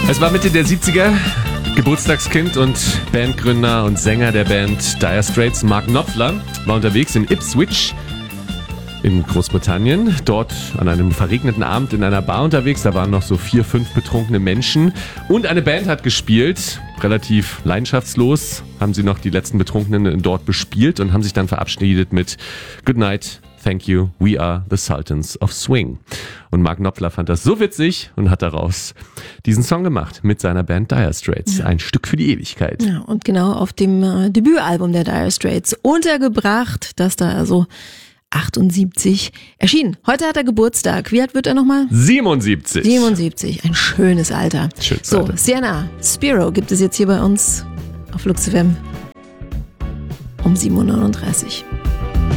Es war Mitte der 70er, Geburtstagskind und Bandgründer und Sänger der Band Dire Straits, Mark Knopfler, war unterwegs in Ipswich in Großbritannien, dort an einem verregneten Abend in einer Bar unterwegs. Da waren noch so 4, 5 betrunkene Menschen und eine Band hat gespielt. Relativ leidenschaftslos haben sie noch die letzten Betrunkenen dort bespielt und haben sich dann verabschiedet mit Good Night, Thank you, we are the Sultans of Swing. Und Mark Knopfler fand das so witzig und hat daraus diesen Song gemacht mit seiner Band Dire Straits. Ja. Ein Stück für die Ewigkeit. Ja, und genau auf dem Debütalbum der Dire Straits untergebracht, das da also 78 erschienen. Heute hat er Geburtstag. Wie alt wird er nochmal? 77. 77, ein schönes Alter. Schönes so, Alter. Sienna, Spiro gibt es jetzt hier bei uns auf Lux FM um 7:39 Uhr.